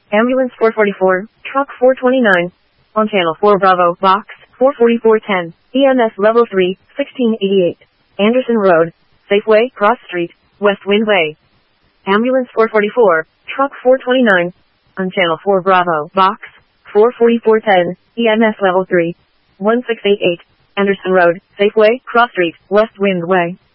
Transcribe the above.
Ambulance 444, Truck 429. On Channel 4 Bravo, Box 44410, EMS Level 3, 1688. Anderson Road, Safeway, Cross Street, West Windway. Ambulance 444, Truck 429. On Channel 4 Bravo, Box 44410, EMS Level 3, 1688. Anderson Road, Safeway, Cross Street, West Windway.